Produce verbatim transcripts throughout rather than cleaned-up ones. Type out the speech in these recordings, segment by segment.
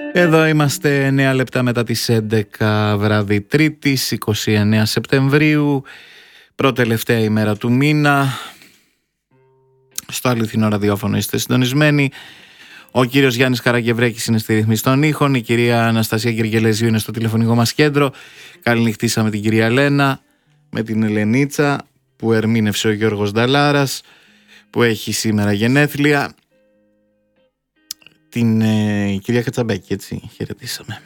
Εδώ είμαστε εννέα λεπτά μετά τις έντεκα βράδυ Τρίτης, εικοστή ενάτη Σεπτεμβρίου, πρώτη-τελευταία ημέρα του μήνα. Στο αληθινό ραδιόφωνο είστε συντονισμένοι. Ο κύριος Γιάννης Καραγευρέκης είναι στη ρυθμίση των ήχων. Η κυρία Αναστασία Γεργελέζιου είναι στο τηλεφωνικό μας κέντρο. Καληνυχτήσαμε την κυρία Λένα με την Ελενίτσα που ερμήνευσε ο Γιώργος Νταλάρας, που έχει σήμερα γενέθλια. Την ε, κυρία Κατσαμπέκη, έτσι, χαιρετήσαμε.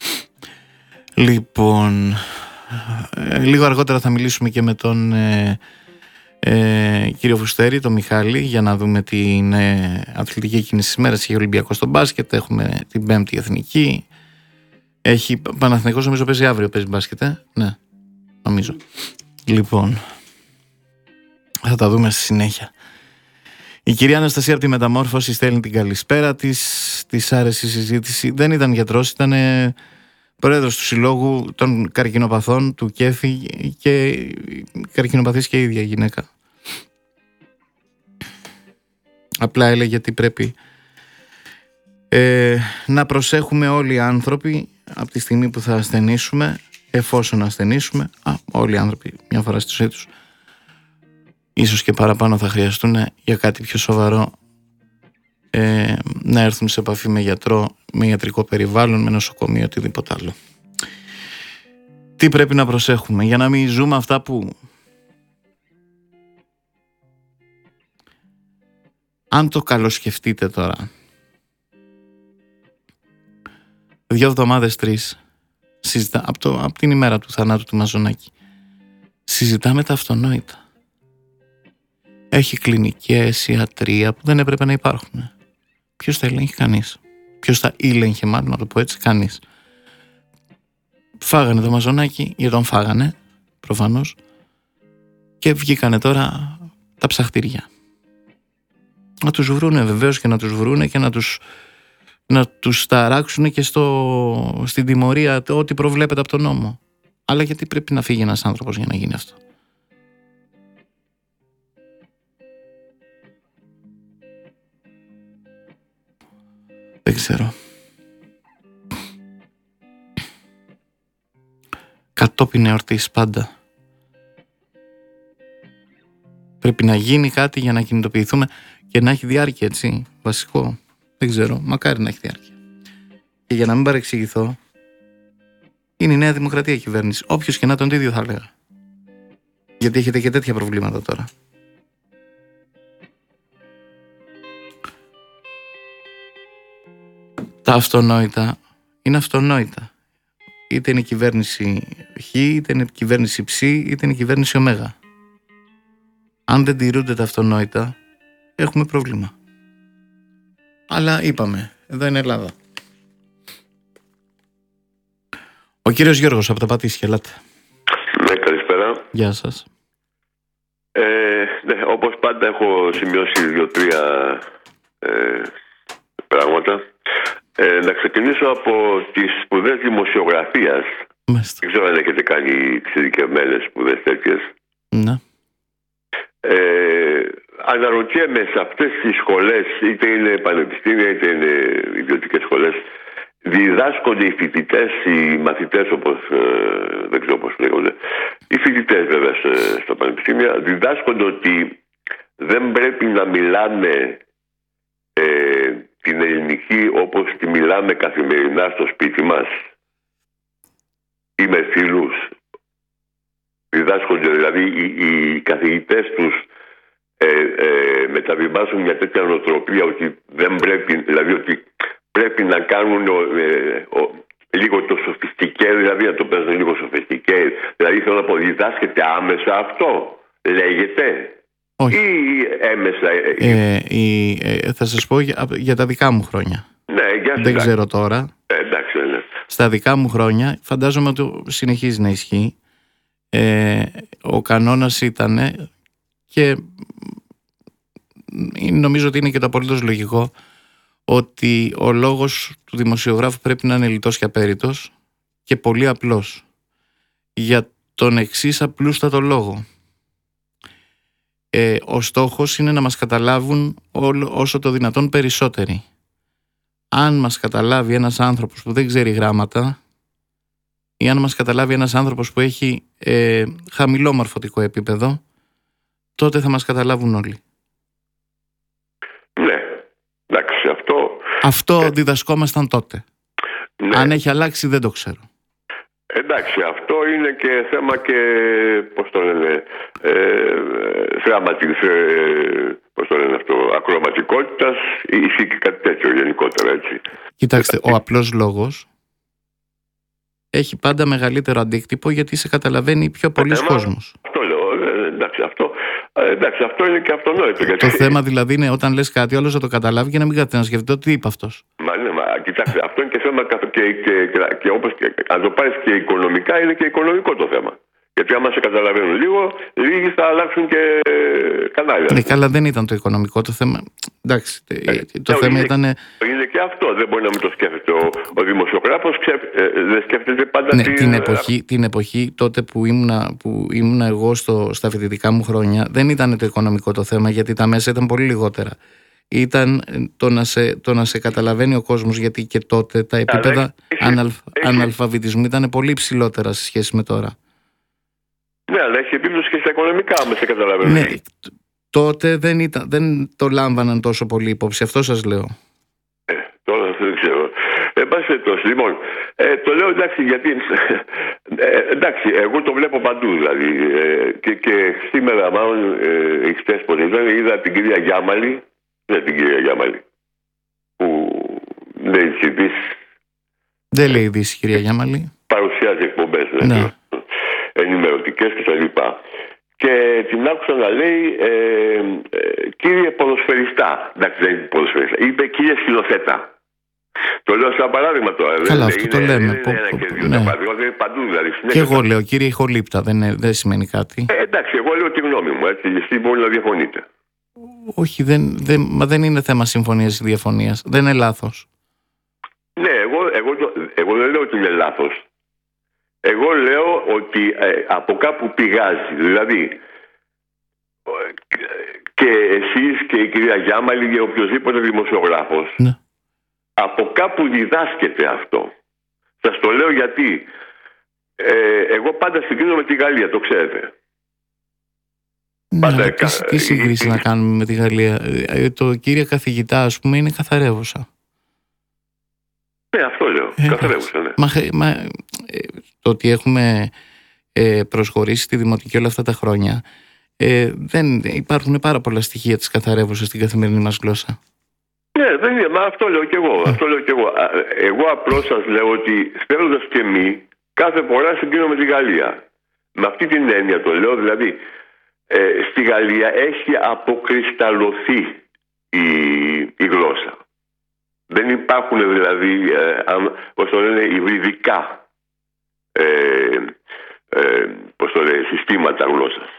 Λοιπόν, ε, λίγο αργότερα θα μιλήσουμε και με τον ε, ε, κύριο Φουστέρη, τον Μιχάλη, για να δούμε την ε, αθλητική κίνηση της μέρας. Έχει Ολυμπιακό στο μπάσκετ, έχουμε την Πέμπτη Εθνική. Έχει Παναθηναϊκός, νομίζω παίζει αύριο, παίζει μπάσκετ, ε? Ναι, νομίζω. Λοιπόν, θα τα δούμε στη συνέχεια. Η κυρία Αναστασία από τη Μεταμόρφωση στέλνει την καλησπέρα της. Της άρεσε η συζήτηση. Δεν ήταν γιατρός, ήταν ε, πρόεδρος του Συλλόγου των Καρκινοπαθών του ΚΕΦΗ και καρκινοπαθής και η ίδια γυναίκα. Απλά έλεγε ότι πρέπει ε, να προσέχουμε όλοι οι άνθρωποι από τη στιγμή που θα ασθενήσουμε, εφόσον ασθενήσουμε. Α, όλοι οι άνθρωποι μια φορά στη ζωή τους. Ίσως και παραπάνω θα χρειαστούν για κάτι πιο σοβαρό, ε, να έρθουν σε επαφή με γιατρό, με ιατρικό περιβάλλον, με νοσοκομείο, οτιδήποτε άλλο. Τι πρέπει να προσέχουμε για να μην ζούμε αυτά που... Αν το καλοσκεφτείτε τώρα, δύο εβδομάδες, τρεις, συζητά, από, το, από την ημέρα του θανάτου του Μαζονάκη, συζητάμε τα αυτονόητα. Έχει κλινικές, ιατρία που δεν έπρεπε να υπάρχουν. Ποιος τα ελέγχει? Κανείς. Ποιος τα ήλεγχε, μάλλον να το πω έτσι? Κανείς. Φάγανε το Μαζονάκι, γιατί τον φάγανε, προφανώς, και βγήκανε τώρα τα ψαχτήρια. Να τους βρούνε βεβαίως, και να τους βρούνε και να τους, να τους ταράξουν και στο, στην τιμωρία ό,τι προβλέπεται από τον νόμο. Αλλά γιατί πρέπει να φύγει ένας άνθρωπος για να γίνει αυτό? Δεν ξέρω. Κατόπιν εορτής πάντα πρέπει να γίνει κάτι για να κινητοποιηθούμε και να έχει διάρκεια, έτσι, βασικό. Δεν ξέρω, μακάρι να έχει διάρκεια. Και για να μην παρεξηγηθώ, είναι η Νέα Δημοκρατία κυβέρνηση. Όποιος και να τον, το ίδιο θα έλεγα. Γιατί έχετε και τέτοια προβλήματα τώρα. Τα αυτονόητα είναι αυτονόητα. Είτε είναι η κυβέρνηση Χ, είτε είναι η κυβέρνηση Ψ, είτε είναι η κυβέρνηση Ω. Αν δεν τηρούνται τα αυτονόητα, έχουμε πρόβλημα. Αλλά είπαμε, εδώ είναι Ελλάδα. Ο κύριος Γιώργος από τα Πατήσια, ελάτε. Ναι, καλησπέρα. Γεια σας. Ε, ναι, όπως πάντα έχω σημειώσει δύο-τρία ε, πράγματα. Ε, να ξεκινήσω από τις σπουδές δημοσιογραφίας. Μάλιστα. Δεν ξέρω αν έχετε κάνει εξειδικευμένες σπουδές τέτοιες. Ναι. Ε, αναρωτιέμαι σε αυτές τις σχολές, είτε είναι πανεπιστήμια είτε είναι ιδιωτικές σχολές, διδάσκονται οι φοιτητές, οι μαθητές, όπως ε, δεν ξέρω πώς λέγονται, οι φοιτητές βέβαια στα πανεπιστήμια, διδάσκονται ότι δεν πρέπει να μιλάμε ε, την ελληνική όπως τη μιλάμε καθημερινά στο σπίτι μας ή με φίλους. Διδάσκονται δηλαδή οι, οι καθηγητές τους ε, ε, μεταβιβάζουν μια τέτοια νοοτροπία ότι δεν πρέπει, δηλαδή ότι πρέπει να κάνουν ε, ο, λίγο το σοφιστικέ, δηλαδή να το παίζουν λίγο σοφιστικέ. Δηλαδή θέλω να πω, διδάσκεται άμεσα αυτό, λέγεται. Όχι. Ή έμεσα. Ε, η, ε, θα σας πω για, για τα δικά μου χρόνια. Ναι, για δεν εντάξει. ξέρω τώρα. Ε, εντάξει, ναι. Στα δικά μου χρόνια φαντάζομαι ότι συνεχίζει να ισχύει. Ε, ο κανόνας ήταν, και νομίζω ότι είναι και το απολύτως λογικό, ότι ο λόγος του δημοσιογράφου πρέπει να είναι λιτός και απέριτος και πολύ απλός, για τον εξής απλούστατο λόγο. Ε, ο στόχος είναι να μας καταλάβουν όλο, όσο το δυνατόν περισσότεροι. αν μας καταλάβει ένας άνθρωπος που δεν ξέρει γράμματα ή αν μας καταλάβει ένας άνθρωπος που έχει ε, χαμηλό μορφωτικό επίπεδο, τότε θα μας καταλάβουν όλοι. Ναι, εντάξει, αυτό... Αυτό ε... διδασκόμασταν τότε. Ναι. Αν έχει αλλάξει δεν το ξέρω. Εντάξει, αυτό είναι και θέμα και, πώς το λένε, ε, θεαματικής, ε, πώς το λένε αυτό, ακροματικότητας ή και κάτι τέτοιο γενικότερα, έτσι. Κοιτάξτε, ο απλός λόγος έχει πάντα μεγαλύτερο αντίκτυπο γιατί σε καταλαβαίνει πιο πολλοί κόσμος. Αυτό λέω, ε, εντάξει, αυτό, ε, εντάξει, αυτό είναι και αυτονόητο. Γιατί... Το θέμα δηλαδή είναι όταν λες κάτι, όλος θα το καταλάβει και να μην κάθεται να σκεφτεί τι είπε αυτός. Μα ναι, μα κοιτάξτε, αυτό είναι και θέμα και, και, και, και όπως και, αν το πάρεις και οικονομικά, είναι και οικονομικό το θέμα. Γιατί άμα σε καταλαβαίνουν λίγο, λίγοι θα αλλάξουν και κανάλια. Ναι, καλά, δεν ήταν το οικονομικό το θέμα. Εντάξει, ε, το θέμα είναι, ήταν. Είναι και αυτό. Δεν μπορεί να μην το σκέφτεται ο, ο δημοσιογράφος. Ε, δεν σκέφτεται πάντα ναι, την... την, εποχή, την εποχή τότε που ήμουνα, που ήμουνα εγώ στο, στα φοιτητικά μου χρόνια, δεν ήταν το οικονομικό το θέμα, γιατί τα μέσα ήταν πολύ λιγότερα. Ήταν το να σε, το να σε καταλαβαίνει ο κόσμος, γιατί και τότε τα επίπεδα έχει, αναλφ, έχει. αναλφαβητισμού ήταν πολύ υψηλότερα σε σχέση με τώρα. Ναι, αλλά έχει επίπτωση και στα οικονομικά, με σε καταλαβαίνω. Ναι, τότε δεν, ήταν, δεν το λάμβαναν τόσο πολύ υπόψη, αυτό σας λέω. Ε, τώρα δεν ξέρω. Ε, πάση λοιπόν, ε, το λέω εντάξει γιατί, ε, εντάξει, εγώ το βλέπω παντού δηλαδή. Ε, και, και σήμερα μάλλον, ε, χτες πως ήταν, είδα την κυρία Γιάμαλη, ναι, την κυρία Γιάμαλη, που λέει τις ειδήσεις. Δεν λέει ειδήσεις, κυρία Γιάμαλη. Παρουσιάζει εκπομπές, ναι. Ναι. Ενημερωτικές και τα λοιπά. Και την άκουσα να λέει ε, ε, κύριε ποδοσφαιριστά. Εντάξει, δεν είπε ποδοσφαιριστά. Είπε κύριε σκηνοθέτα. Το λέω σαν παράδειγμα τώρα. Καλά, δεν, αυτό είναι, το λέμε. Είναι, πω, είναι πω, και πω, δύο ναι. τα παραδείγματα, είναι παντού δηλαδή. Και εγώ λέω κύριε ηχολήπτα, δεν, δεν σημαίνει κάτι. Ε, εντάξει, εγώ λέω τη γνώμη μου, έτσι, γιατί μπορεί να διαφωνείτε. Όχι, δεν, δεν, μα δεν είναι θέμα συμφωνίας ή διαφωνίας. Δεν είναι λάθος. Ναι, εγώ, εγώ, εγώ δεν λέω ότι είναι λάθος. Εγώ λέω ότι ε, από κάπου πηγάζει. Δηλαδή, και εσείς και η κυρία Γιάμαλη και οποιοδήποτε δημοσιογράφος, ναι. από κάπου διδάσκεται αυτό. Σας το λέω γιατί ε, εγώ πάντα συγκρίνω με τη Γαλλία, το ξέρετε. Ναι, πάντα τι, τι συγκρίσεις να κάνουμε με τη Γαλλία. Ε, το κύριε καθηγητά, ας πούμε, είναι καθαρεύουσα. Ναι, αυτό λέω. Ε, καθαρεύουσα, ναι. Μα, μα, ε, το ότι έχουμε ε, προσχωρήσει στη δημοτική όλα αυτά τα χρόνια, ε, δεν υπάρχουν πάρα πολλά στοιχεία της καθαρεύουσας στην καθημερινή μας γλώσσα. Ναι, δεν είναι, μα αυτό λέω κι εγώ. Αυτό λέω κι εγώ. Εγώ απλώς σας λέω ότι στέλνοντας και μη, κάθε φορά συγκρίνω με τη Γαλλία. Με αυτή την έννοια το λέω, δηλαδή ε, στη Γαλλία έχει αποκρισταλωθεί η, η γλώσσα. Δεν υπάρχουν δηλαδή, ε, πώς το λένε, υβριδικά ε, ε, πώς το λένε, συστήματα γλώσσας.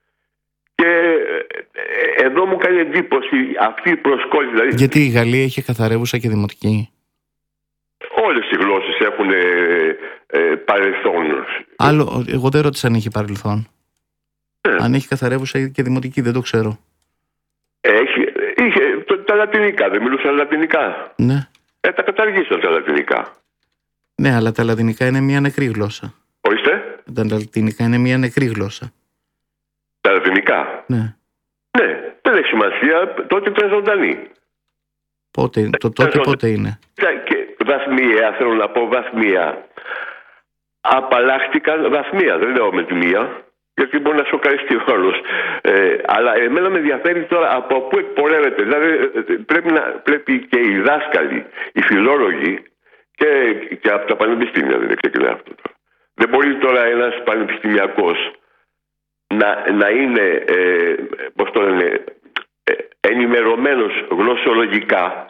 Και ε, εδώ μου κάνει εντύπωση αυτή η προσκόλληση. Δηλαδή, γιατί η Γαλλία είχε καθαρεύουσα και δημοτική. Όλες οι γλώσσες έχουν ε, ε, παρελθόν. Άλλο, εγώ δεν ρώτησα αν είχε παρελθόν. Ε. Αν έχει καθαρεύουσα και δημοτική, δεν το ξέρω. Έχει, είχε, το, τα λατινικά, δεν μιλούσαν λατινικά. Ναι. Ε, τα καταργήσαν τα λατινικά. Ναι, αλλά τα λατινικά είναι μια νεκρή γλώσσα. Ορίστε. Τα λατινικά είναι μια νεκρή γλώσσα. Τα λατινικά. Ναι. Ναι, δεν έχει σημασία, τότε ήταν ζωντανή. Πότε, το τότε ε, πότε είναι. Και βαθμία, θέλω να πω βαθμία. Απαλλάχτηκαν βαθμία, δεν λέω με τη μία, γιατί μπορεί να σοκαριστεί ο άλλος. Ε, αλλά εμένα με ενδιαφέρει τώρα από πού εκπορεύεται. Δηλαδή πρέπει, να, πρέπει και οι δάσκαλοι, οι φιλόλογοι και, και από τα πανεπιστήμια δεν ξεκινάει αυτό τώρα. Δεν μπορεί τώρα ένας πανεπιστημιακός να, να είναι ε, πώς το λένε, ε, ενημερωμένος γλωσσολογικά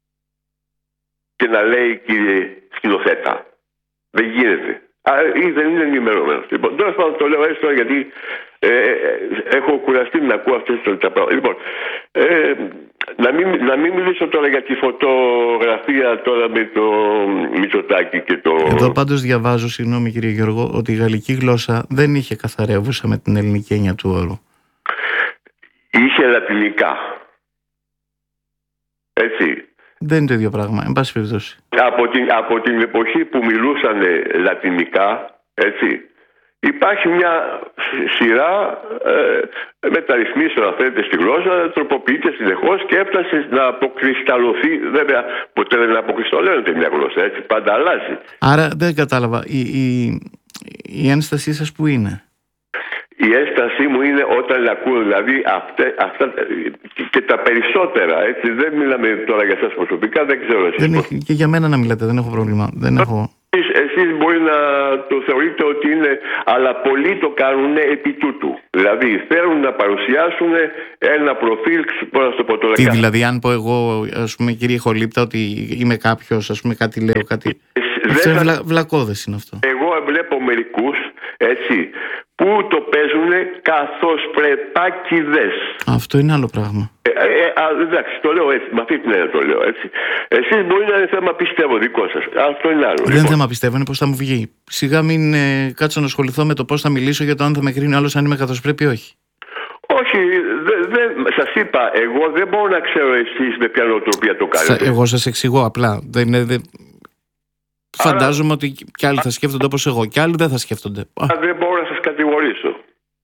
και να λέει κύριε σκηνοθέτα. Δεν γίνεται. Α, ή δεν είναι ενημερωμένος. Λοιπόν, τώρα θα το λέω έστω γιατί ε, ε, έχω κουραστεί να ακούω αυτές τα πράγματα. Λοιπόν, ε, να, μην, να μην μιλήσω τώρα για τη φωτογραφία τώρα με το Μητσοτάκη και το... Εδώ πάντως διαβάζω, συγγνώμη κύριε Γιώργο, ότι η γαλλική γλώσσα δεν είχε καθαρεύουσα με την ελληνική έννοια του όρου. Είχε λατινικά. Έτσι. Δεν είναι το ίδιο πράγμα, εν πάση περιπτώσει. Από την, από την εποχή που μιλούσαν λατινικά, έτσι, υπάρχει μια σειρά ε, μεταρρυθμίσεων, αν θέλετε, στη γλώσσα, τροποποιείται συνεχώς και έφτασε να αποκρισταλωθεί. Βέβαια, ποτέ δεν αποκρισταλώνεται μια γλώσσα, έτσι, πάντα αλλάζει. Άρα δεν κατάλαβα. Η, η, η ένστασή σας που είναι? Η ένστασή μου είναι όταν ακούω, δηλαδή, αυτά, αυτά και τα περισσότερα, έτσι, δεν μιλάμε τώρα για σας προσωπικά, δεν ξέρω εσείς. Δεν έχει, και για μένα να μιλάτε, δεν έχω πρόβλημα. Δεν έχω... Εσείς, εσείς μπορεί να το θεωρείτε ότι είναι, αλλά πολλοί το κάνουν επί τούτου. Δηλαδή θέλουν να παρουσιάσουν ένα προφίλ, πώς να το πω τώρα. Τι, δηλαδή, αν πω εγώ, ας πούμε, κύριε Χολύπτα, ότι είμαι κάποιος, ας πούμε, κάτι λέω, κάτι. Αυτό είναι βλα, βλακώδες είναι αυτό. Εγώ βλέπω μερικούς, έτσι, που το παίζουν καθώς πρεπάκηδες. Αυτό είναι άλλο πράγμα. Ε, ε, α, εντάξει, το λέω έτσι, με αυτή την έννοια το λέω έτσι. Εσείς μπορεί να είναι θέμα πιστεύω δικό σας. Αυτό είναι άλλο. Δεν είναι λοιπόν θέμα πιστεύω, είναι πώς θα μου βγει. Σιγά μην ε, κάτσω να ασχοληθώ με το πώς θα μιλήσω για το αν θα με κρίνει ο άλλος αν είμαι καθώς πρέπει ή όχι. Όχι, δε, δε, σας είπα, εγώ δεν μπορώ να ξέρω εσείς με ποια νοοτροπία το κάνετε. Εγώ σας εξηγώ απλά. Δεν είναι, δεν... Άρα... Φαντάζομαι ότι κι άλλοι θα σκέφτονται όπως εγώ, κι άλλοι δεν θα σκέφτονται. Α, δεν μπορώ να σας κατηγορήσω.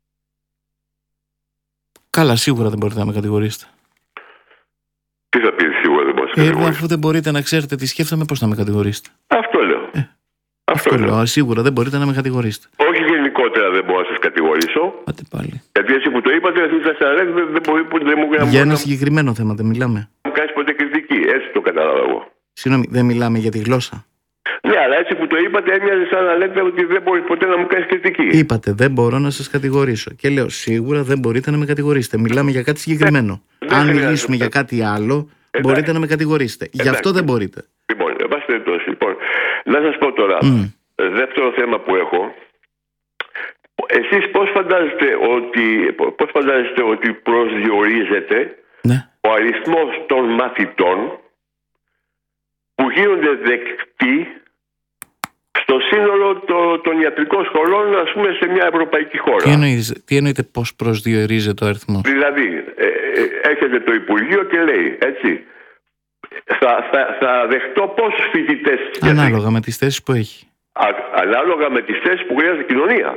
Καλά, σίγουρα δεν μπορείτε να με κατηγορήσετε. Τι θα πει σίγουρα δεν μπορείτε να με κατηγορήσετε? Ε, αφού δεν μπορείτε να ξέρετε τι σκέφτομαι, πώς να με κατηγορήσετε? Αυτό λέω. Ε, αυτό, αυτό λέω. λέω. Σίγουρα δεν μπορείτε να με κατηγορήσετε. Όχι γενικότερα δεν μπορώ να σας κατηγορήσω. Πάτε πάλι. Γιατί έτσι που το είπατε, εσείς θα σας λέτε, δεν μπορεί δεν μου κάνει. Για ένα συγκεκριμένο θέμα δεν μιλάμε. Μου κάνεις ποτέ κριτική, έτσι το κατάλαβα εγώ. Συγγνώμη, δεν μιλάμε για τη γλώσσα. Ναι, αλλά έτσι που το είπατε, έμοιαζε σαν να λέτε ότι δεν μπορεί ποτέ να μου κάνει κριτική. Είπατε, δεν μπορώ να σας κατηγορήσω. Και λέω, σίγουρα δεν μπορείτε να με κατηγορήσετε. Μιλάμε για κάτι συγκεκριμένο. Δεν Αν χρειάζεται. μιλήσουμε για κάτι άλλο, Εντάξει. μπορείτε να με κατηγορήσετε. Εντάξει. Γι' αυτό δεν μπορείτε. Λοιπόν, εν πάση περιπτώσει, λοιπόν, να σας πω τώρα, mm. δεύτερο θέμα που έχω. Εσείς πώς φαντάζεστε ότι, πώς φαντάζεστε ότι προσδιορίζεται ναι. ο αριθμός των μαθητών που γίνονται δεκτοί στο σύνολο το, των ιατρικών σχολών, ας πούμε, σε μια ευρωπαϊκή χώρα? Τι εννοείτε, τι εννοείτε πώς προσδιορίζεται ο αριθμός? Δηλαδή, ε, ε, έρχεται το Υπουργείο και λέει, έτσι, θα, θα, θα δεχτώ πόσους φοιτητές? Ανάλογα γιατί, με τις θέσεις που έχει. Α, ανάλογα με τις θέσεις που χρειάζεται η κοινωνία.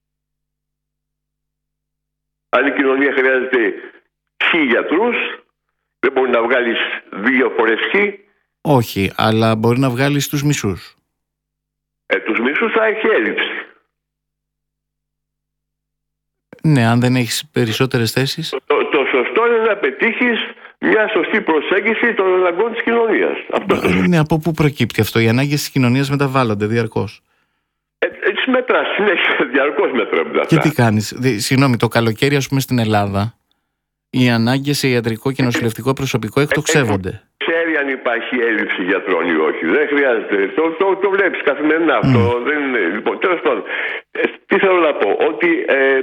Αν η κοινωνία χρειάζεται χι γιατρούς, δεν μπορεί να βγάλεις δύο φορές χι. Όχι, αλλά μπορεί να βγάλεις τους μισούς. Ε, τους μισούς θα έχει έλλειψη. Ναι, αν δεν έχεις περισσότερες θέσεις. Το, το, το σωστό είναι να πετύχεις μια σωστή προσέγγιση των αναγκών της κοινωνίας. Αυτό ναι, από πού προκύπτει αυτό? Οι ανάγκες της κοινωνίας μεταβάλλονται διαρκώς. Ε, έτσι μετρά, συνέχεια, διαρκώς μετρώνται αυτά. Και τι κάνεις? Δη, συγγνώμη, το καλοκαίρι, ας πούμε, στην Ελλάδα, οι ανάγκες σε ιατρικό και νοσηλευτικό προσωπικό εκτοξεύονται. Ε, ξέρει αν υπάρχει έλλειψη γιατρών ή όχι. Δεν χρειάζεται. Το, το, το βλέπεις καθημερινά αυτό. Mm. Δεν είναι. Λοιπόν, τέλος πάντων, ε, τι θέλω να πω? Ότι ε,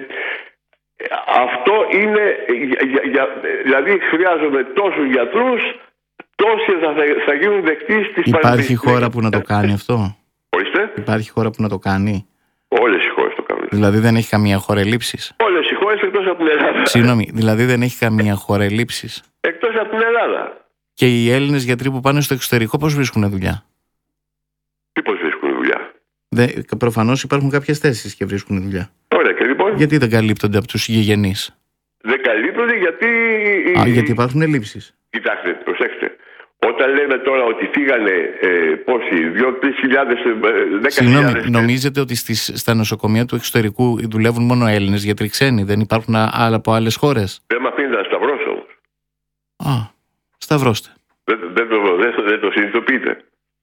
αυτό είναι. Για, για, δηλαδή, χρειάζομαι τόσους γιατρούς, τόσοι θα, θα γίνουν δεκτοί στις πανεπιστήμιες. Υπάρχει χώρα που να το κάνει αυτό? Ορίστε. Υπάρχει χώρα που να το κάνει? Όλες οι χώρες το κάνουν. Δηλαδή δεν έχει καμία χώρα ελλείψης? Όλες οι χώρες εκτός από την Ελλάδα. Συγγνώμη, δηλαδή δεν έχει καμία χώρα ελλείψης? Εκτός από την Ελλάδα. Και οι Έλληνες γιατροί που πάνε στο εξωτερικό πώς βρίσκουν δουλειά? Τι πώς βρίσκουν δουλειά? Προφανώς υπάρχουν κάποιες θέσεις και βρίσκουν δουλειά. Ωραία, και λοιπόν. Γιατί δεν καλύπτονται από τους γηγενείς? Δεν καλύπτονται γιατί. Α, γιατί υπάρχουν ελλείψεις. Κοιτάξτε, προσέξτε. Όταν λέμε τώρα ότι φύγανε ε, πόσοι, δύο-τρεις χιλιάδες, δέκα Συγγνώμη, χιλιάδες. νομίζετε ότι στις, στα νοσοκομεία του εξωτερικού δουλεύουν μόνο Έλληνες γιατροί ξένοι? Δεν υπάρχουν άλλα από άλλες χώρες? Δεν με αφήνετε να σταυρώσω όμως. Α, σταυρώστε. Δεν, δεν, το, δεν, δεν το συνειδητοποιείτε.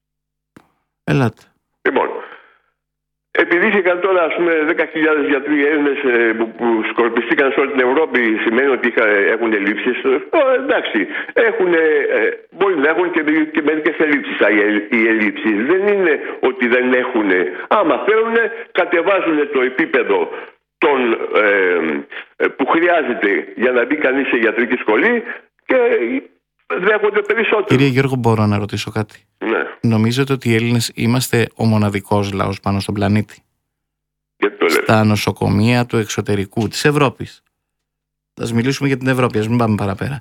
Ελάτε. Λοιπόν, επειδή είχαν τώρα ας πούμε δέκα χιλιάδες γιατροί Έλληνες ε, που, που σκορπιστήκαν σε όλη την Ευρώπη, σημαίνει ότι είχα, έχουν ελλείψεις. Ε, εντάξει, έχουν, ε, μπορεί να έχουν και, και μερικές ελλείψεις. Οι ελλείψεις δεν είναι ότι δεν έχουν. Άμα θέλουν, κατεβάζουν το επίπεδο των, ε, που χρειάζεται για να μπει κανείς σε ιατρική σχολή και δέχονται περισσότερο. Κύριε Γιώργο, μπορώ να ρωτήσω κάτι? Ναι. Νομίζετε ότι οι Έλληνες είμαστε ο μοναδικός λαός πάνω στον πλανήτη? Γιατί το λέτε? Στα νοσοκομεία του εξωτερικού της Ευρώπης. Ας μιλήσουμε για την Ευρώπη, ας μην πάμε παραπέρα.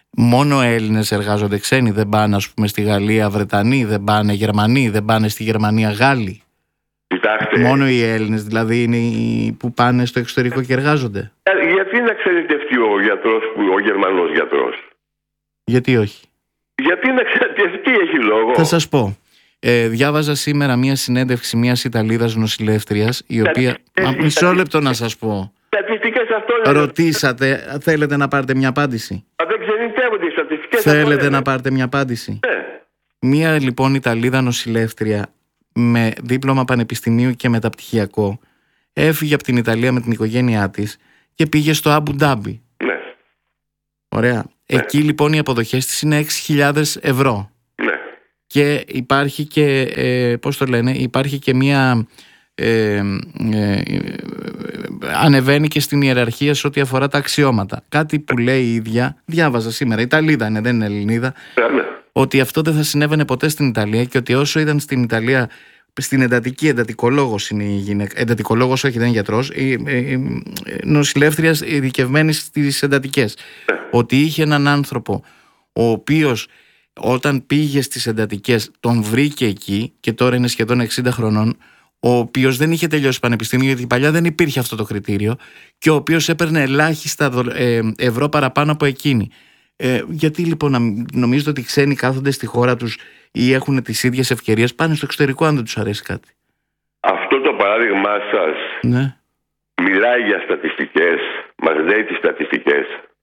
μόνο Έλληνες εργάζονται, ξένοι δεν πάνε, ας πούμε, στη Γαλλία Βρετανοί, δεν πάνε Γερμανοί, δεν πάνε στη Γερμανία Γάλλοι? Κοιτάξτε. Μόνο οι Έλληνες δηλαδή είναι οι που πάνε στο εξωτερικό και εργάζονται? Γιατί να ξενιτευτεί ο γιατρός, ο Γερμανός γιατρός? Γιατί όχι? Γιατί να ξενιτευτεί, έχει λόγο? Θα σας πω. Ε, διάβαζα σήμερα μία συνέντευξη μιας Ιταλίδας νοσηλεύτριας, η οποία... Μα, μισό λεπτό να σας πω. Στατιστικές αυτό είναι. Ρωτήσατε, θέλετε να πάρετε μια απάντηση? Α, δεν ξενιτεύονται οι στατιστικές. Θέλετε να πάρετε μια απάντηση? Ναι. Μία λοιπόν Ιταλίδα νοσηλεύτρια με δίπλωμα πανεπιστημίου και μεταπτυχιακό έφυγε από την Ιταλία με την οικογένειά της και πήγε στο Αμπου Ντάμπι. Ναι. Ωραία. Ναι. Εκεί λοιπόν οι αποδοχές της είναι έξι χιλιάδες ευρώ. Ναι. Και υπάρχει και, ε, πώς το λένε, υπάρχει και μία... Ε, ε, ε, ανεβαίνει και στην ιεραρχία σε ό,τι αφορά τα αξιώματα. Κάτι που λέει η ίδια, διάβαζα σήμερα, Ιταλίδα είναι, δεν είναι Ελληνίδα, Ναι. ότι αυτό δεν θα συνέβαινε ποτέ στην Ιταλία και ότι όσο ήταν στην Ιταλία, στην εντατική, εντατικολόγος είναι η γυναίκα, εντατικολόγος όχι, δεν είναι γιατρός, η, η, η νοσηλεύτρια ειδικευμένη στις εντατικές, ότι είχε έναν άνθρωπο ο οποίος όταν πήγε στις εντατικές τον βρήκε εκεί και τώρα είναι σχεδόν εξήντα χρονών, ο οποίος δεν είχε τελειώσει πανεπιστήμιο, γιατί παλιά δεν υπήρχε αυτό το κριτήριο, και ο οποίος έπαιρνε ελάχιστα ευρώ παραπάνω από εκείνη. Ε, γιατί λοιπόν να νομίζετε ότι οι ξένοι κάθονται στη χώρα τους ή έχουν τις ίδιες ευκαιρίες, πάνε στο εξωτερικό αν δεν τους αρέσει κάτι? Αυτό το παράδειγμά σας, ναι, μιλάει για στατιστικές, μας λέει τις στατιστικές.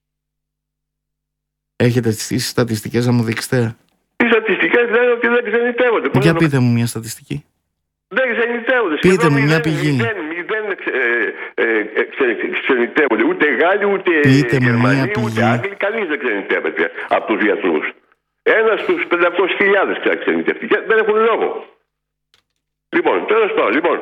Έχετε τις στατιστικές να μου δείξετε? Οι στατιστικές λένε ότι δεν ξενιτεύονται. Για το... πείτε μου μια στατιστική. Δεν ξενιτεύονται. Πείτε μου μια πηγή. Δεν ξενιτεύονται ούτε Γάλλοι, ούτε Γερμανοί, ούτε Άγγλοι. Κανείς δεν ξενιτεύεται από τους γιατρούς. Ένας στους πεντακόσιες χιλιάδες ξενιτεύτηκε. Δεν έχουν λόγο. Λοιπόν, τέλος πάντων. Λοιπόν,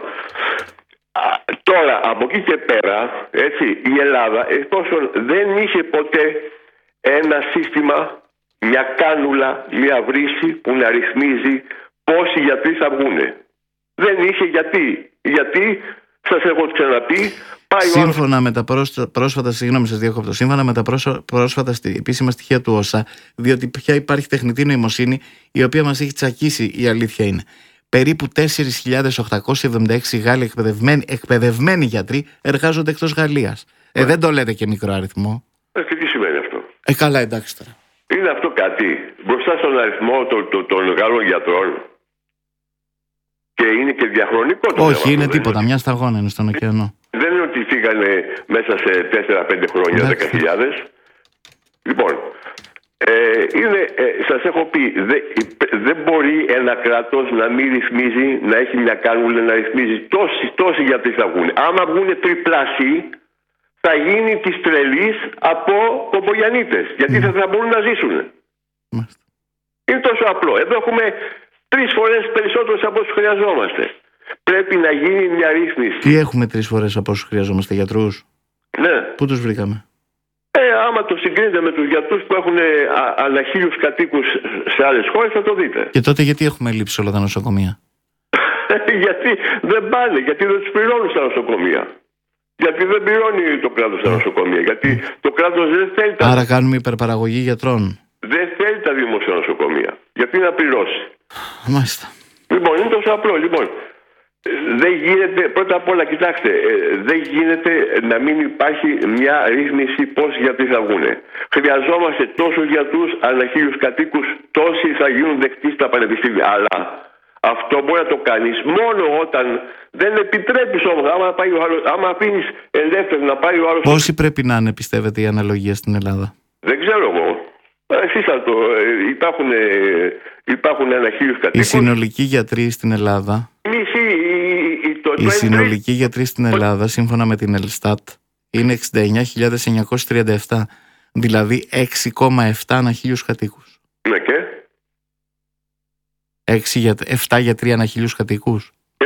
τώρα από εκεί και πέρα, έτσι, η Ελλάδα, εφόσον δεν είχε ποτέ ένα σύστημα, μια κάνουλα, μια βρύση που να ρυθμίζει πόσοι γιατροί θα βγούνε. Δεν είχε γιατί. Γιατί, σας έχω ξαναπεί, πάει σύμφωνα με τα πρόσφατα, συγγνώμη σας διακόπτω, σύμφωνα με τα πρόσφατα επίσημα στοιχεία του ΩΣΑ, διότι πια υπάρχει τεχνητή νοημοσύνη η οποία μας έχει τσακίσει, η αλήθεια είναι. Περίπου τέσσερις χιλιάδες οκτακόσιοι εβδομήντα έξι Γάλλοι εκπαιδευμένοι, εκπαιδευμένοι γιατροί εργάζονται εκτός Γαλλίας. Ε, δεν το λέτε και μικρό αριθμό. Ε, και τι σημαίνει αυτό? Ε, καλά, εντάξει τώρα. Είναι αυτό κάτι μπροστά στον αριθμό των, των, των Γάλλων γιατρών? Και είναι και διαχρονικό το Όχι, θέμα, είναι δεν τίποτα. είναι... Μια σταγόνα είναι στον ωκεανό. Δεν είναι ότι φύγανε μέσα σε τέσσερα πέντε χρόνια δέκα χιλιάδες. Λοιπόν, ε, είναι, ε, σας έχω πει, δεν δε μπορεί ένα κράτος να μην ρυθμίζει, να έχει μια κάνουλα να ρυθμίζει τόσοι, τόσοι γιατροί θα βγουν. Άμα βγουν τριπλάσιοι, θα γίνει της τρελής από κομπογιανίτες. Γιατί mm. θα, θα μπορούν να ζήσουν. Mm. Είναι τόσο απλό. Εδώ έχουμε τρεις φορές περισσότερους από όσους χρειαζόμαστε. Πρέπει να γίνει μια ρύθμιση. Τι έχουμε τρεις φορές από όσους χρειαζόμαστε, γιατρούς? Ναι. Πού τους βρήκαμε? Ε, άμα το συγκρίνετε με τους γιατρούς που έχουν ανά χίλιους κατοίκους σε άλλες χώρες, θα το δείτε. Και τότε γιατί έχουμε λείψει όλα τα νοσοκομεία? Γιατί δεν πάνε, γιατί δεν τους πληρώνουν στα νοσοκομεία. Γιατί δεν πληρώνει το κράτος στα νοσοκομεία. Γιατί mm. το κράτος δεν θέλει τα... Άρα κάνουμε υπερπαραγωγή γιατρών. Δεν θέλει τα δημόσια νοσοκομεία. Γιατί να πληρώσει. Μάλιστα. Λοιπόν, είναι τόσο απλό. Λοιπόν, δεν γίνεται, πρώτα απ' όλα, κοιτάξτε, δεν γίνεται να μην υπάρχει μια ρύθμιση πώς γιατροί θα βγουν. Χρειαζόμαστε τόσους γιατρούς ανά χίλιους κατοίκους, τόσοι θα γίνουν δεκτοί στα πανεπιστήμια. Αλλά αυτό μπορεί να το κάνεις μόνο όταν δεν επιτρέπεις όμως. Άμα, πάει ο άλλος, άμα αφήνεις ελεύθερο να πάει ο άλλος... Πόσοι πρέπει να είναι, πιστεύετε, η αναλογία στην Ελλάδα? Δεν ξέρω εγώ. Εσείς θα το... Υπάρχουν, υπάρχουν ένα χίλιους κατοίκους. Οι συνολικοί γιατροί στην Ελλάδα... Μισή, η, το, οι συνολικοί γιατροί στην Ελλάδα, σύμφωνα με την Ελστάτ, είναι εξήντα εννιά χιλιάδες εννιακόσιοι τριάντα επτά. Δηλαδή έξι κόμμα επτά ανά χίλιους κατοίκους. Ναι, και? έξι για, επτά γιατροί ανά χίλιους κατοίκους. Και?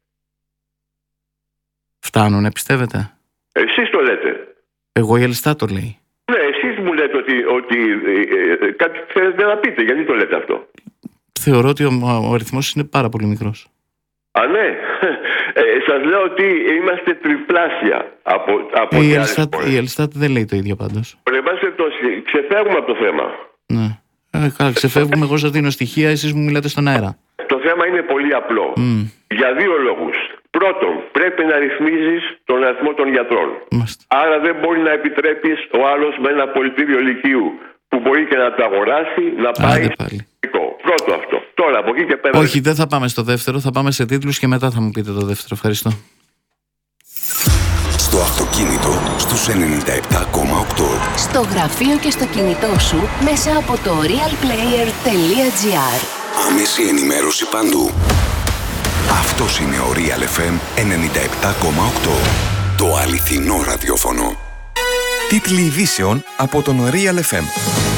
Φτάνουνε, πιστεύετε? Εσείς το λέτε. Εγώ η Ελστάτ το λέει. Ναι, εσείς μου λέτε ότι, ότι ε, ε, κάτι θέλετε να πείτε. Γιατί το λέτε αυτό? Θεωρώ ότι ο, ο αριθμός είναι πάρα πολύ μικρός. Α, ναι. Ε, σας λέω ότι είμαστε τριπλάσια από, από η Ελστάτ, η Ελστάτ δεν λέει το ίδιο πάντως. Είμαστε περιπτώσει ξεφεύγουμε από το θέμα. Ναι. Ε, καλά, ξεφεύγουμε, εγώ σας δίνω στοιχεία, εσείς μου μιλάτε στον αέρα. Το θέμα είναι πολύ απλό. Mm. Για δύο λόγους. Πρώτον, πρέπει να ρυθμίζεις τον αριθμό των γιατρών. Μάλιστα. Άρα δεν μπορεί να επιτρέπεις ο άλλος με ένα πολιτήριο λυκείου που μπορεί και να το αγοράσει να πάει Άντε πάλι. Πρώτο αυτό. Τώρα από εκεί και πέρα. Όχι, δεν θα πάμε στο δεύτερο, θα πάμε σε τίτλους και μετά θα μου πείτε το δεύτερο. Ευχαριστώ. Στο αυτοκίνητο στους ενενήντα επτά κόμμα οκτώ. Στο γραφείο και στο κινητό σου μέσα από το real player τελεία gr. Άμεση ενημέρωση παντού. Αυτός είναι ο Real εφ εμ ενενήντα επτά κόμμα οκτώ. Το αληθινό ραδιόφωνο. Τίτλοι ειδήσεων από τον Real εφ εμ.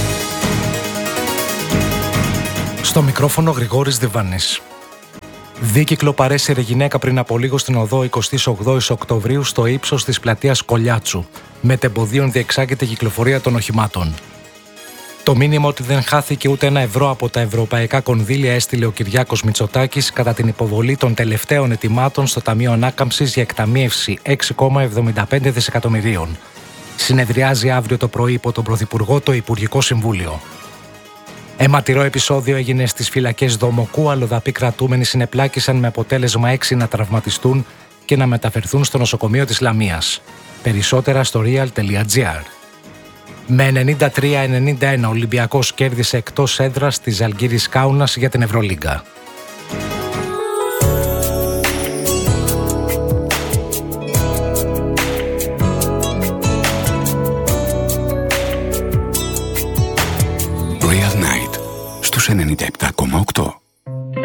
Στο μικρόφωνο Γρηγόρης Διβάνης. Δίκυκλο παρέσυρε γυναίκα πριν από λίγο στην οδό εικοστή ογδόη Οκτωβρίου στο ύψος της πλατείας Κολιάτσου. Με τεμποδίων διεξάγεται η κυκλοφορία των οχημάτων. Το μήνυμα ότι δεν χάθηκε ούτε ένα ευρώ από τα ευρωπαϊκά κονδύλια έστειλε ο Κυριάκος Μητσοτάκης κατά την υποβολή των τελευταίων ετοιμάτων στο Ταμείο Ανάκαμψης για εκταμείευση έξι κόμμα εβδομήντα πέντε δισεκατομμυρίων. Συνεδριάζει αύριο το πρωί υπό τον Πρωθυπουργό το Υπουργικό Συμβούλιο. Αιματηρό επεισόδιο έγινε στις φυλακές Δομοκού. Αλλοδαποί κρατούμενοι συνεπλάκησαν με αποτέλεσμα έξι να τραυματιστούν και να μεταφερθούν στο νοσοκομείο της Λαμίας. Περισσότερα στο real τελεία gr. Με ενενήντα τρία ενενήντα ένα ο Ολυμπιακός κέρδισε εκτός έδρας της Ζαλγκίρις Κάουνας για την Ευρωλίγκα.